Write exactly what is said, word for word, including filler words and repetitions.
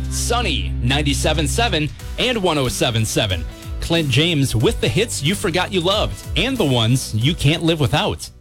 Sunny, ninety-seven point seven and one oh seven point seven. Clint James with the hits you forgot you loved and the ones you can't live without.